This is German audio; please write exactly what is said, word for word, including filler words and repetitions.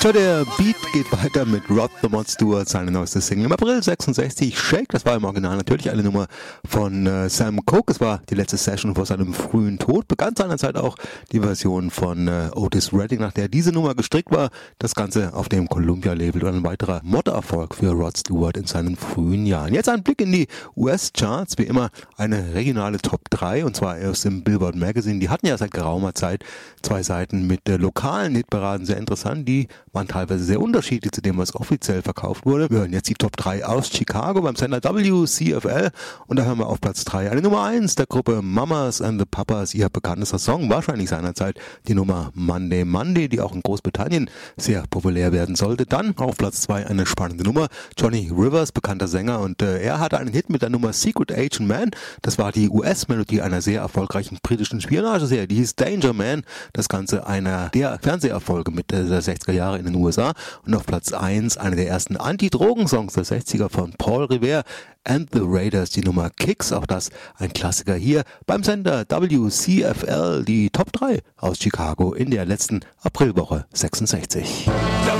Tja, der Beat geht weiter mit Rod the Mod Stewart, seine neueste Single im April sechsundsechzig. Shake, das war im Original natürlich eine Nummer von äh, Sam Cooke. Es war die letzte Session vor seinem frühen Tod. Begann seinerzeit auch die Version von äh, Otis Redding, nach der diese Nummer gestrickt war. Das Ganze auf dem Columbia-Label und ein weiterer Mod-Erfolg für Rod Stewart in seinen frühen Jahren. Jetzt ein Blick in die U S-Charts. Wie immer eine regionale Top drei, und zwar aus dem Billboard Magazine. Die hatten ja seit geraumer Zeit zwei Seiten mit äh, lokalen Hitparaden, sehr interessant. Die waren teilweise sehr unterschiedlich zu dem, was offiziell verkauft wurde. Wir hören jetzt die Top drei aus Chicago beim Sender W C F L, und da hören wir auf Platz drei eine Nummer eins der Gruppe Mamas and the Papas, ihr bekanntester Song, wahrscheinlich seinerzeit die Nummer Monday Monday, die auch in Großbritannien sehr populär werden sollte. Dann auf Platz zwei eine spannende Nummer, Johnny Rivers, bekannter Sänger, und äh, er hatte einen Hit mit der Nummer Secret Agent Man. Das war die U S-Melodie einer sehr erfolgreichen britischen Spionageserie, die hieß Danger Man. Das Ganze einer der Fernseherfolge mit der sechziger Jahre in den U S A. Und auf Platz eins einer der ersten Anti-Drogen-Songs der sechziger von Paul Revere and the Raiders, die Nummer Kicks, auch das ein Klassiker hier beim Sender W C F L, die Top drei aus Chicago in der letzten Aprilwoche sechsundsechzig.